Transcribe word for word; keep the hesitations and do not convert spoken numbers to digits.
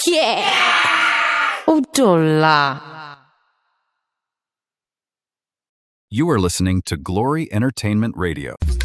Yeah! 哦，懂啦。 You are listening to Glory Entertainment Radio.